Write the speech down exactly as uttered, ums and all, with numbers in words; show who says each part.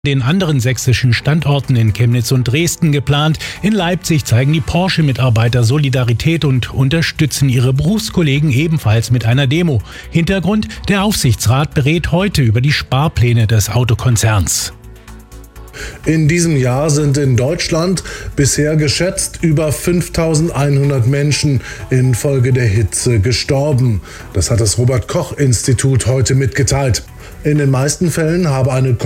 Speaker 1: Den anderen sächsischen Standorten in Chemnitz und Dresden geplant. In Leipzig zeigen die Porsche-Mitarbeiter Solidarität und unterstützen ihre Berufskollegen ebenfalls mit einer Demo. Hintergrund: Der Aufsichtsrat berät heute über die Sparpläne des Autokonzerns.
Speaker 2: In diesem Jahr sind in Deutschland bisher geschätzt über fünftausendeinhundert Menschen infolge der Hitze gestorben. Das hat das Robert-Koch-Institut heute mitgeteilt. In den meisten Fällen habe eine